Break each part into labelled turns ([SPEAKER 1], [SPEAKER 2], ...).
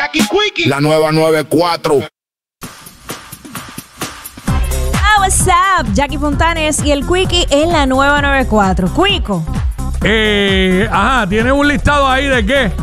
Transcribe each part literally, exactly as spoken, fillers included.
[SPEAKER 1] Jackie Quickie.
[SPEAKER 2] La nueva noventa y cuatro.
[SPEAKER 3] Ah, what's up? Jackie Fontanes y el Quickie en la nueva noventa y cuatro. Quico.
[SPEAKER 4] Eh, ajá, ¿tienes un listado ahí de qué?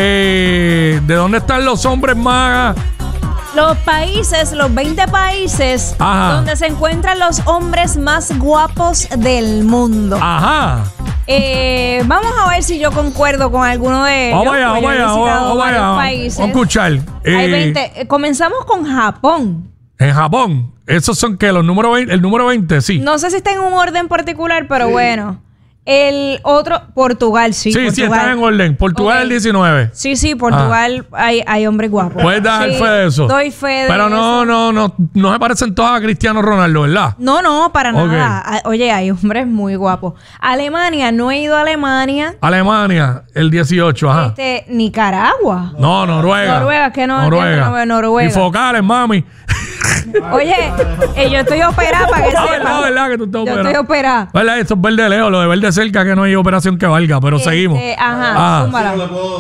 [SPEAKER 4] De, de dónde están los hombres más...
[SPEAKER 3] Los países, los veinte países
[SPEAKER 4] Ajá.
[SPEAKER 3] donde se encuentran los hombres más guapos del mundo.
[SPEAKER 4] Ajá.
[SPEAKER 3] Eh, vamos a ver si yo concuerdo con alguno de ellos.
[SPEAKER 4] Vamos allá,
[SPEAKER 3] porque
[SPEAKER 4] vamos
[SPEAKER 3] yo he
[SPEAKER 4] allá,
[SPEAKER 3] visitado
[SPEAKER 4] vamos
[SPEAKER 3] varios
[SPEAKER 4] allá.
[SPEAKER 3] países.
[SPEAKER 4] Vamos a escuchar.
[SPEAKER 3] Hay
[SPEAKER 4] Eh,
[SPEAKER 3] veinte. Eh, Comenzamos con Japón.
[SPEAKER 4] En Japón, esos son que los números veinte, el número veinte, sí.
[SPEAKER 3] No sé si está en un orden particular, pero bueno. El otro, Portugal, sí.
[SPEAKER 4] Sí,
[SPEAKER 3] Portugal.
[SPEAKER 4] sí, están en orden. Portugal
[SPEAKER 3] Ok.
[SPEAKER 4] el diecinueve.
[SPEAKER 3] Sí, sí, Portugal hay, hay hombres guapos.
[SPEAKER 4] Puedes dar
[SPEAKER 3] Sí,
[SPEAKER 4] fe de eso.
[SPEAKER 3] Doy fe de
[SPEAKER 4] Pero no,
[SPEAKER 3] eso.
[SPEAKER 4] no, no, no se parecen todos a Cristiano Ronaldo, ¿verdad?
[SPEAKER 3] No, no, para
[SPEAKER 4] Ok.
[SPEAKER 3] nada. A- Oye, hay hombres muy guapos. Alemania, no he ido a Alemania.
[SPEAKER 4] Alemania, el dieciocho, ajá.
[SPEAKER 3] Este, Nicaragua.
[SPEAKER 4] No, Noruega.
[SPEAKER 3] Noruega, que no-
[SPEAKER 4] Noruega.
[SPEAKER 3] que no veo Noruega.
[SPEAKER 4] Y focales, mami.
[SPEAKER 3] Oye, eh, yo estoy operada para que
[SPEAKER 4] Ah,
[SPEAKER 3] sepa.
[SPEAKER 4] verdad, verdad que tú estás
[SPEAKER 3] Yo
[SPEAKER 4] operado.
[SPEAKER 3] estoy operada.
[SPEAKER 4] ¿Verdad? Esto es verde lejos, lo de verde cerca que no hay operación que valga, pero
[SPEAKER 3] Este,
[SPEAKER 4] seguimos.
[SPEAKER 3] Ajá,
[SPEAKER 4] Ah.
[SPEAKER 3] zúmbala.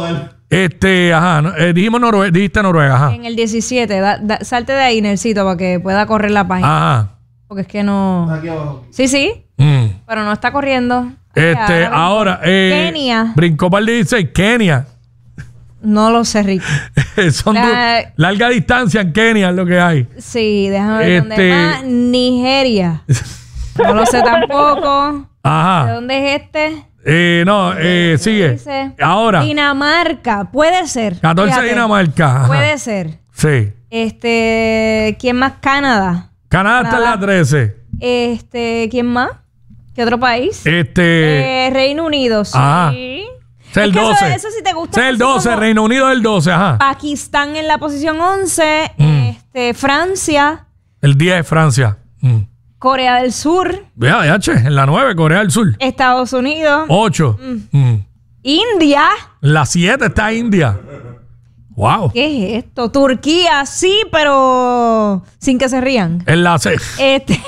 [SPEAKER 4] Este, ajá, no, eh, dijimos Noruega, dijiste Noruega, ajá.
[SPEAKER 3] En el diecisiete, da- da- salte de ahí, Nelsito, para que pueda correr la página.
[SPEAKER 4] Ajá.
[SPEAKER 3] Porque es que no. Sí, sí,
[SPEAKER 4] Mm.
[SPEAKER 3] pero no está corriendo.
[SPEAKER 4] Este,
[SPEAKER 3] Ahora,
[SPEAKER 4] ahora, eh,
[SPEAKER 3] Kenia.
[SPEAKER 4] brincó para el dieciséis, Kenia.
[SPEAKER 3] No lo sé, Ricky.
[SPEAKER 4] Son
[SPEAKER 3] La-
[SPEAKER 4] du- larga distancia en Kenia es lo que hay.
[SPEAKER 3] Sí, déjame ver
[SPEAKER 4] Este-
[SPEAKER 3] dónde más. Nigeria. No lo sé tampoco. ¿De
[SPEAKER 4] Ajá.
[SPEAKER 3] dónde es este?
[SPEAKER 4] Eh, no, eh, sigue.
[SPEAKER 3] Dice
[SPEAKER 4] Ahora,
[SPEAKER 3] Dinamarca. Puede ser.
[SPEAKER 4] catorce
[SPEAKER 3] Fíjate.
[SPEAKER 4] Dinamarca. Ajá.
[SPEAKER 3] Puede ser.
[SPEAKER 4] Sí.
[SPEAKER 3] Este, ¿quién más? Canadá.
[SPEAKER 4] Canadá está en la
[SPEAKER 3] Canadá.
[SPEAKER 4] trece.
[SPEAKER 3] Este, ¿quién más? ¿Qué otro país?
[SPEAKER 4] Este.
[SPEAKER 3] Eh, Reino Unido. Sí.
[SPEAKER 4] Ajá. Es el
[SPEAKER 3] Es que eso-
[SPEAKER 4] doce.
[SPEAKER 3] Eso, sí te gusta.
[SPEAKER 4] Es el
[SPEAKER 3] así
[SPEAKER 4] doce,
[SPEAKER 3] como
[SPEAKER 4] Reino Unido es el doce, ajá.
[SPEAKER 3] Pakistán en la posición once.
[SPEAKER 4] Mm.
[SPEAKER 3] Este, Francia.
[SPEAKER 4] El diez es Francia. Mm.
[SPEAKER 3] Corea del Sur.
[SPEAKER 4] Vea, ya, che, en la nueve, Corea del Sur.
[SPEAKER 3] Estados Unidos.
[SPEAKER 4] ocho. Mm.
[SPEAKER 3] India.
[SPEAKER 4] En la siete está India. Wow.
[SPEAKER 3] ¿Qué es esto? Turquía, sí, pero sin que se rían.
[SPEAKER 4] En la seis.
[SPEAKER 3] Este,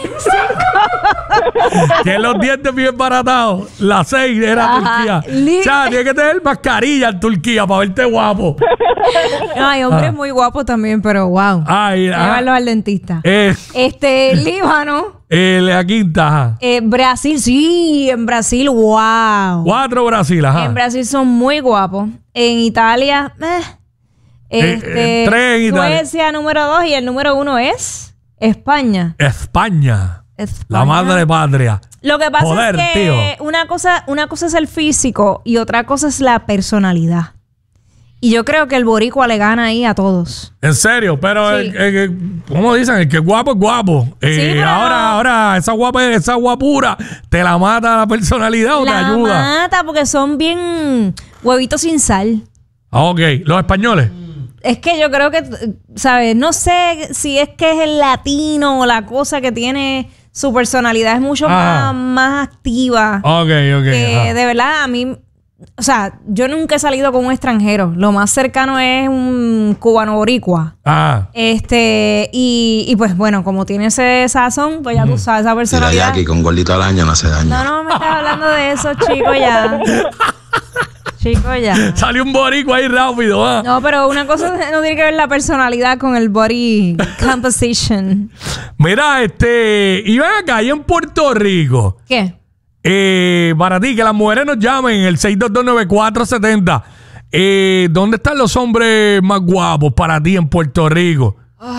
[SPEAKER 4] Tiene los dientes bien baratados. La seis era
[SPEAKER 3] Ajá.
[SPEAKER 4] Turquía.
[SPEAKER 3] Li-
[SPEAKER 4] O sea, tiene que tener mascarilla en Turquía para verte guapo.
[SPEAKER 3] no, hay hombres muy guapos también, pero wow.
[SPEAKER 4] Ay, ajá.
[SPEAKER 3] Llévalos al dentista.
[SPEAKER 4] Eh,
[SPEAKER 3] Este, Líbano.
[SPEAKER 4] eh, la quinta, ajá.
[SPEAKER 3] Eh, Brasil, sí, en Brasil, wow.
[SPEAKER 4] Cuatro Brasil, ajá.
[SPEAKER 3] En Brasil son muy guapos. En Italia, eh. Este,
[SPEAKER 4] eh, tres en Italia.
[SPEAKER 3] Suecia, número dos, y el número uno es España.
[SPEAKER 4] España.
[SPEAKER 3] España.
[SPEAKER 4] La madre patria.
[SPEAKER 3] Lo que pasa
[SPEAKER 4] Joder,
[SPEAKER 3] es que
[SPEAKER 4] tío.
[SPEAKER 3] una cosa, una cosa es el físico y otra cosa es la personalidad. Y yo creo que el boricua le gana ahí a todos.
[SPEAKER 4] En serio, pero
[SPEAKER 3] Sí.
[SPEAKER 4] el, el- el- ¿cómo dicen? El que es guapo es guapo. Eh,
[SPEAKER 3] Sí, pero
[SPEAKER 4] ahora,
[SPEAKER 3] no.
[SPEAKER 4] ahora, esa guapa, esa guapura, ¿te la mata la personalidad o te
[SPEAKER 3] La
[SPEAKER 4] ayuda?
[SPEAKER 3] mata porque son bien huevitos sin sal.
[SPEAKER 4] Ah, ok, los españoles.
[SPEAKER 3] Es que yo creo que, ¿sabes? No sé si es que es el latino o la cosa que tiene su personalidad es mucho
[SPEAKER 4] Ajá.
[SPEAKER 3] más, más activa.
[SPEAKER 4] Ok, ok.
[SPEAKER 3] que
[SPEAKER 4] ajá.
[SPEAKER 3] de verdad, a mí, o sea, yo nunca he salido con un extranjero. Lo más cercano es un cubano boricua.
[SPEAKER 4] Ah,
[SPEAKER 3] Este, y, y pues bueno, como tiene ese sazón, pues ya tú sabes, esa
[SPEAKER 5] Dile a
[SPEAKER 3] personalidad.
[SPEAKER 5] Jackie, con gordito al año no hace daño.
[SPEAKER 3] No, no me estás hablando de eso, chico, ya. Chico, ya.
[SPEAKER 4] salió un boricua ahí rápido, ah.
[SPEAKER 3] No, pero una cosa no tiene que ver la personalidad con el body composition.
[SPEAKER 4] Mira, este, y ven acá, ahí en Puerto Rico,
[SPEAKER 3] ¿Qué?
[SPEAKER 4] eh, para ti, que las mujeres nos llamen, el seis dos dos nueve cuatro siete cero. Eh, ¿Dónde están los hombres más guapos para ti en Puerto Rico?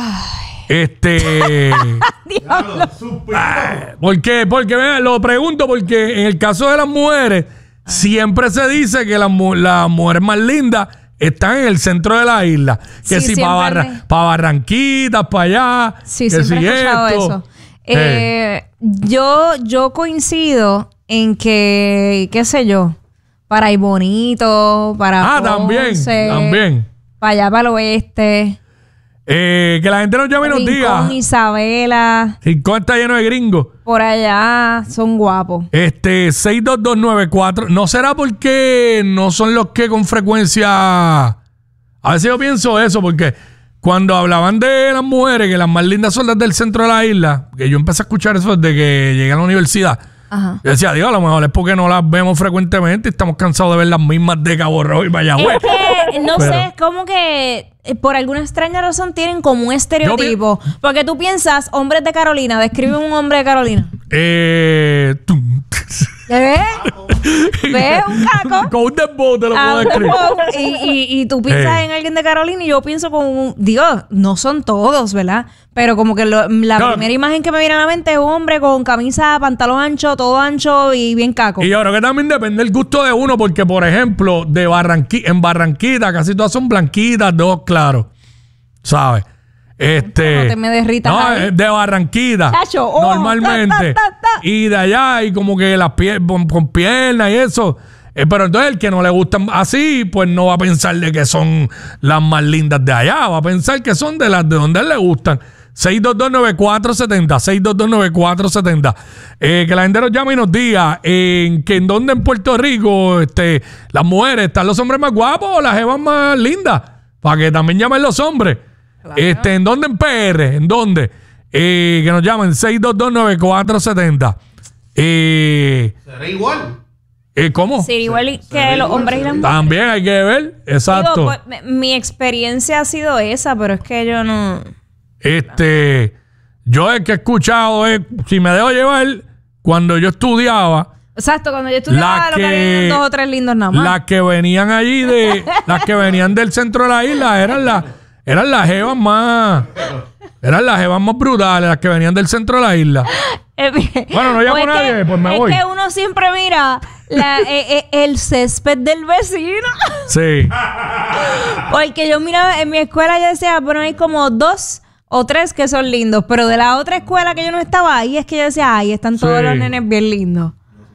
[SPEAKER 4] Este. Ay, ¿Por qué? Porque, vean, lo pregunto porque en el caso de las mujeres, siempre se dice que las, mu- las mujeres más lindas están en el centro de la isla. Que
[SPEAKER 3] Sí,
[SPEAKER 4] si para
[SPEAKER 3] siempre
[SPEAKER 4] Barra,
[SPEAKER 3] me-
[SPEAKER 4] pa Barranquitas, para allá.
[SPEAKER 3] Sí,
[SPEAKER 4] que
[SPEAKER 3] siempre
[SPEAKER 4] si
[SPEAKER 3] he escuchado
[SPEAKER 4] esto.
[SPEAKER 3] eso.
[SPEAKER 4] Eh,
[SPEAKER 3] Eh, yo, yo coincido en que, qué sé yo, para ir bonito, para
[SPEAKER 4] ah, también,
[SPEAKER 3] Ponce,
[SPEAKER 4] también.
[SPEAKER 3] para allá para el oeste,
[SPEAKER 4] Eh, que la gente nos llame y nos diga.
[SPEAKER 3] Rincón, Isabela,
[SPEAKER 4] Rincón está lleno de gringos.
[SPEAKER 3] por allá son guapos.
[SPEAKER 4] Este, seis dos dos nueve cuatro. ¿No será porque no son los que con frecuencia... A veces yo pienso eso, porque cuando hablaban de las mujeres, que las más lindas son las del centro de la isla, que yo empecé a escuchar eso desde que llegué a la universidad,
[SPEAKER 3] Ajá.
[SPEAKER 4] Yo decía, Dios, a lo mejor es porque no las vemos frecuentemente y estamos cansados de ver las mismas de Cabo Rojo y Mayagüez.
[SPEAKER 3] Es que, no
[SPEAKER 4] Pero-
[SPEAKER 3] sé, es como que eh, por alguna extraña razón tienen como un estereotipo. Porque tú piensas, hombres de Carolina, describe un hombre de Carolina.
[SPEAKER 4] Eh, tú-
[SPEAKER 3] ¿Ves? ¿Ves? Un caco.
[SPEAKER 4] Con un dembow te lo
[SPEAKER 3] Ah,
[SPEAKER 4] puedo describir.
[SPEAKER 3] y, y, y tú piensas
[SPEAKER 4] Eh.
[SPEAKER 3] en alguien de Carolina y yo pienso con un... Dios, no son todos, ¿verdad? Pero como que lo- la
[SPEAKER 4] Claro.
[SPEAKER 3] primera imagen que me viene a la mente es un hombre con camisa, pantalón ancho, todo ancho y bien caco.
[SPEAKER 4] Y yo creo que también depende del gusto de uno, porque, por ejemplo, de Barranqui en Barranquita casi todas son blanquitas, de ojos claros. ¿Sabes? Este.
[SPEAKER 3] No te me derritas
[SPEAKER 4] No,
[SPEAKER 3] ahí.
[SPEAKER 4] eh, de Barranquita.
[SPEAKER 3] Chacho, oh,
[SPEAKER 4] normalmente.
[SPEAKER 3] ta, ta, ta, ta.
[SPEAKER 4] Y de allá, y como que las pier con, con piernas y eso. Eh, pero entonces el que no le gustan así, pues no va a pensar de que son las más lindas de allá. Va a pensar que son de las de donde a él le gustan. seis dos dos nueve cuatro siete cero, seis dos dos nueve cuatro siete cero. Eh, que la gente nos llame y nos diga en que en dónde en Puerto Rico este, las mujeres están los hombres más guapos o las jevas más lindas. Para que también llamen los hombres.
[SPEAKER 3] Claro.
[SPEAKER 4] Este, ¿en dónde en P R? ¿En dónde? Eh, que nos llamen seis dos dos nueve cuatro siete cero. Eh,
[SPEAKER 1] Será igual.
[SPEAKER 4] eh, ¿Cómo?
[SPEAKER 3] Sí, igual que
[SPEAKER 1] ve
[SPEAKER 3] los
[SPEAKER 1] igual,
[SPEAKER 3] hombres y
[SPEAKER 1] se
[SPEAKER 3] las
[SPEAKER 1] ve
[SPEAKER 3] mujeres.
[SPEAKER 4] También hay que ver. Exacto.
[SPEAKER 3] Digo, pues, mi- mi experiencia ha sido esa, pero es que yo no...
[SPEAKER 4] Este, yo el que he escuchado es, si me dejo llevar, cuando yo estudiaba,
[SPEAKER 3] Exacto, cuando yo estudiaba
[SPEAKER 4] La
[SPEAKER 3] lo que
[SPEAKER 4] que-
[SPEAKER 3] habían dos o tres lindos nada más.
[SPEAKER 4] las que venían allí de, las que venían del centro de la isla eran las, eran las jevas más, eran las jevas más brutales, las que venían del centro de la isla. Bueno, no llamo
[SPEAKER 3] O es
[SPEAKER 4] a nadie,
[SPEAKER 3] que-
[SPEAKER 4] pues me
[SPEAKER 3] es
[SPEAKER 4] voy.
[SPEAKER 3] que uno siempre mira la- eh, eh, el césped del vecino.
[SPEAKER 4] Sí.
[SPEAKER 3] Porque yo miraba, en mi escuela yo decía, bueno, hay como dos o tres que son lindos. Pero de la otra escuela que yo no estaba ahí, es que yo decía, ay, están todos
[SPEAKER 4] Sí.
[SPEAKER 3] los nenes bien lindos.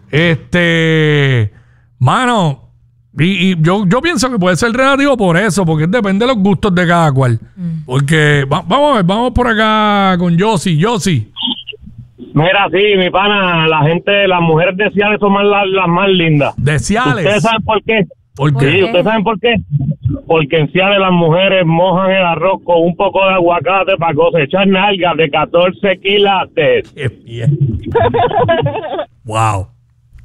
[SPEAKER 4] Este, mano, y, y yo, yo pienso que puede ser relativo por eso, porque depende de los gustos de cada cual. Porque, va- vamos a ver, vamos por acá con Yossi. Yossi.
[SPEAKER 2] Mira, sí, mi pana, la gente, las mujeres de Ciales son más las, las más lindas.
[SPEAKER 4] De Ciales.
[SPEAKER 2] ¿Ustedes saben por qué?
[SPEAKER 4] ¿Por
[SPEAKER 3] ¿Por
[SPEAKER 4] qué?
[SPEAKER 2] Sí,
[SPEAKER 3] qué?
[SPEAKER 2] ¿ustedes saben por qué? Porque en Ciales las mujeres mojan el arroz con un poco de aguacate para cosechar nalgas de catorce quilates.
[SPEAKER 4] Qué bien. Wow.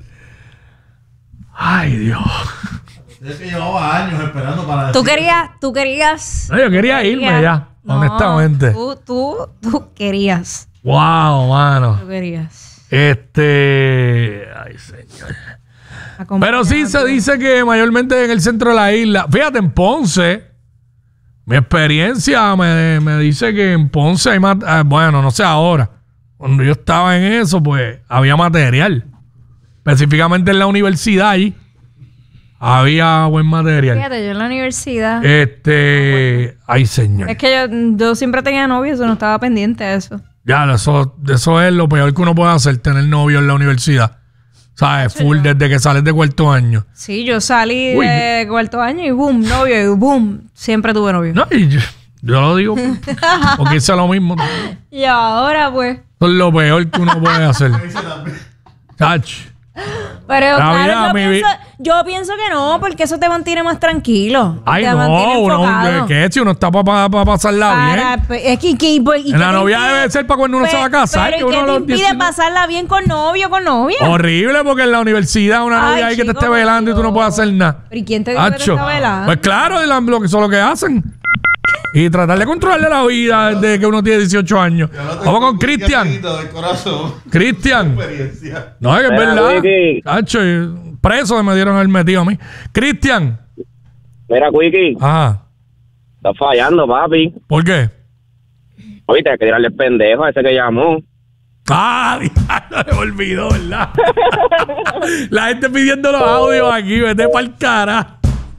[SPEAKER 4] Ay, Dios.
[SPEAKER 1] Es que llevaba años esperando para
[SPEAKER 3] Tú
[SPEAKER 1] decir-
[SPEAKER 3] querías, tú querías...
[SPEAKER 4] No, yo quería irme
[SPEAKER 3] querías-
[SPEAKER 4] ya,
[SPEAKER 3] No,
[SPEAKER 4] honestamente.
[SPEAKER 3] Tú, tú, tú querías.
[SPEAKER 4] Wow, mano.
[SPEAKER 3] Tú querías.
[SPEAKER 4] Este. Ay, señor. Pero sí se dice que mayormente en el centro de la isla. Fíjate, en Ponce, mi experiencia me, me dice que en Ponce hay más. ah, Bueno, no sé ahora. Cuando yo estaba en eso, pues había material. Específicamente en la universidad allí. Había buen material.
[SPEAKER 3] Fíjate, yo en la universidad...
[SPEAKER 4] Este. Ay, señor.
[SPEAKER 3] Es que yo, yo siempre tenía novio, eso no estaba pendiente de eso.
[SPEAKER 4] Ya, eso, eso es lo peor que uno puede hacer, tener novio en la universidad. ¿Sabes? Full desde que sales de cuarto año.
[SPEAKER 3] Sí, yo salí
[SPEAKER 4] Uy.
[SPEAKER 3] de cuarto año y boom, novio, y boom, siempre tuve novio.
[SPEAKER 4] No, y yo, yo lo digo porque hice lo mismo.
[SPEAKER 3] Y ahora pues...
[SPEAKER 4] Eso es lo peor que uno puede hacer.
[SPEAKER 1] Dice también.
[SPEAKER 4] Chach.
[SPEAKER 3] Pero
[SPEAKER 4] La
[SPEAKER 3] claro,
[SPEAKER 4] vida,
[SPEAKER 3] yo,
[SPEAKER 4] mi
[SPEAKER 3] pienso,
[SPEAKER 4] vi-
[SPEAKER 3] yo pienso que no, porque eso te mantiene más tranquilo.
[SPEAKER 4] Ay,
[SPEAKER 3] te mantiene
[SPEAKER 4] no, uno,
[SPEAKER 3] enfocado.
[SPEAKER 4] ¿qué? Si uno está para pasarla
[SPEAKER 3] Para-
[SPEAKER 4] bien.
[SPEAKER 3] pe- es que, que- y- y-
[SPEAKER 4] La
[SPEAKER 3] ¿qué
[SPEAKER 4] novia
[SPEAKER 3] te impide?
[SPEAKER 4] debe ser para cuando uno se va a casar,
[SPEAKER 3] Pero,
[SPEAKER 4] que
[SPEAKER 3] ¿y
[SPEAKER 4] uno
[SPEAKER 3] qué
[SPEAKER 4] a
[SPEAKER 3] te
[SPEAKER 4] los
[SPEAKER 3] impide
[SPEAKER 4] diecinueve
[SPEAKER 3] pasarla bien con novio con novia?
[SPEAKER 4] Horrible, porque en la universidad una
[SPEAKER 3] Ay,
[SPEAKER 4] novia ahí que te
[SPEAKER 3] chico,
[SPEAKER 4] esté velando y tú no
[SPEAKER 3] Dios.
[SPEAKER 4] puedes hacer nada.
[SPEAKER 3] ¿Pero y quién te dijo que te
[SPEAKER 4] Acho.
[SPEAKER 3] está velando?
[SPEAKER 4] Pues claro, la- lo que son lo que hacen. Y tratar de controlarle la vida desde que uno tiene dieciocho años.
[SPEAKER 1] Ya no te-
[SPEAKER 4] Vamos con
[SPEAKER 1] qué
[SPEAKER 4] Cristian.
[SPEAKER 1] amiguito del corazón.
[SPEAKER 4] Cristian.
[SPEAKER 1] Experiencia.
[SPEAKER 4] No, es que es
[SPEAKER 2] Mira,
[SPEAKER 4] verdad.
[SPEAKER 2] Wiki.
[SPEAKER 4] Tacho, preso me dieron el metido a mí. Cristian.
[SPEAKER 2] Mira, Quickie,
[SPEAKER 4] Ajá.
[SPEAKER 2] está fallando, papi.
[SPEAKER 4] ¿Por qué?
[SPEAKER 2] Oíste, hay que tirarle el pendejo a ese que llamó.
[SPEAKER 4] Ah, diablo, me olvidó, ¿verdad? La gente pidiendo los audios aquí, vete pa'l cara.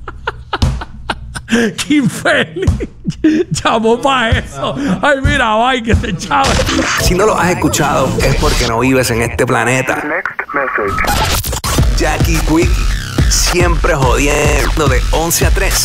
[SPEAKER 4] Qué infeliz. Llamó para eso. Ay, mira, vaya, que se chave.
[SPEAKER 6] Si no lo has escuchado, es porque no vives en este planeta. Jackie Quickie, siempre jodiendo de once a tres